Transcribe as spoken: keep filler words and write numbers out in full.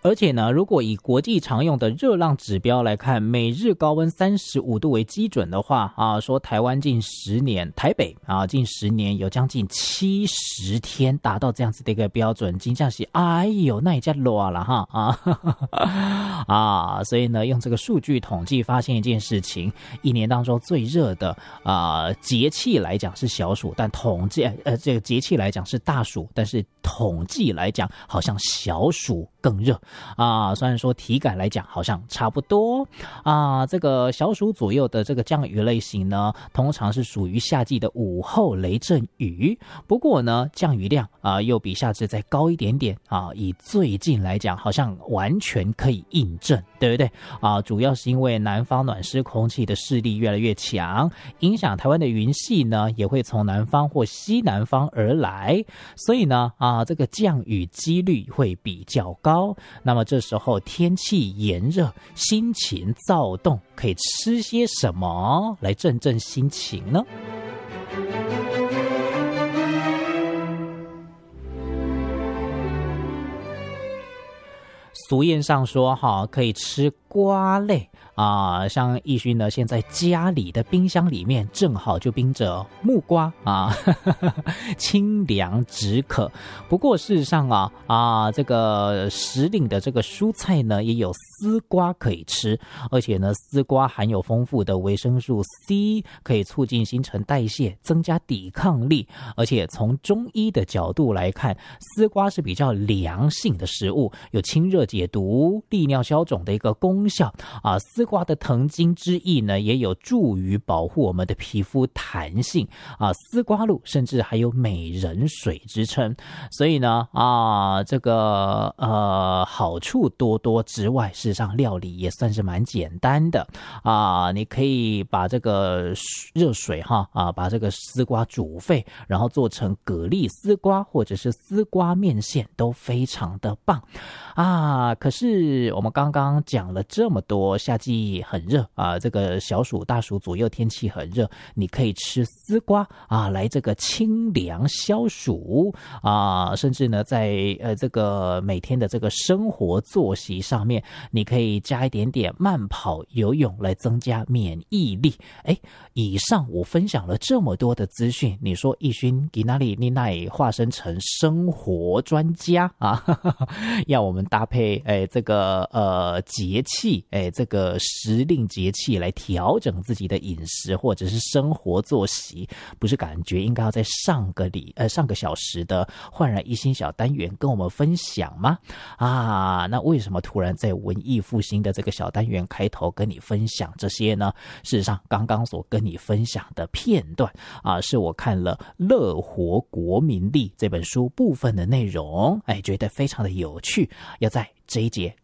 而且呢，如果以国际常用的热浪指标来看，每日高温三十五度为基准的话啊，说台湾近十年，台北啊近十年有将近七十天达到这样子的一个标准，真正是哎呦那也叫热了哈啊啊！所以呢，用这个数据统计发现一件事情，一年当中最热的啊节气来讲是小暑，但统计呃这个节气来讲是大暑，但是统计来讲好像小暑更热啊，虽然说体感来讲好像差不多啊，这个小暑左右的这个降雨类型呢，通常是属于夏季的午后雷阵雨，不过呢，降雨量啊又比夏至再高一点点啊，以最近来讲，好像完全可以印证，对不对啊？主要是因为南方暖湿空气的势力越来越强，影响台湾的云系呢，也会从南方或西南方而来，所以呢啊，这个降雨几率会比较高。那么这时候天气炎热，心情躁动，可以吃些什么来振振心情呢？俗谚上说哈，可以吃瓜类啊，像奕勋呢，现在家里的冰箱里面正好就冰着木瓜啊，呵呵清凉止渴。不过事实上啊啊，这个时令的这个蔬菜呢，也有丝瓜可以吃，而且呢，丝瓜含有丰富的维生素 C， 可以促进新陈代谢，增加抵抗力。而且从中医的角度来看，丝瓜是比较凉性的食物，有清热解毒、利尿消肿的一个功效啊。丝瓜的藤精之液呢，也有助于保护我们的皮肤弹性啊。丝瓜露甚至还有美人水之称，所以呢啊，这个呃好处多多之外，事实上料理也算是蛮简单的啊。你可以把这个热水哈啊，把这个丝瓜煮沸，然后做成蛤蜊丝瓜或者是丝瓜面线，都非常的棒啊。可是我们刚刚讲了这么多，夏季很热啊，这个小暑大暑左右天气很热，你可以吃丝瓜啊，来这个清凉消暑啊，甚至呢在呃这个每天的这个生活作息上面，你可以加一点点慢跑游泳来增加免疫力。哎，以上我分享了这么多的资讯，你说奕勋给哪里你那里化身成生活专家啊，呵呵，要我们搭配哎这个呃节气哎这个时令节气来调整自己的饮食或者是生活作息，不是感觉应该要在上个礼呃上个小时的焕然一新小单元跟我们分享吗？啊，那为什么突然在文艺复兴的这个小单元开头跟你分享这些呢？事实上，刚刚所跟你分享的片段啊，是我看了《乐活国民力》这本书部分的内容，哎，觉得非常的有趣，要在这一节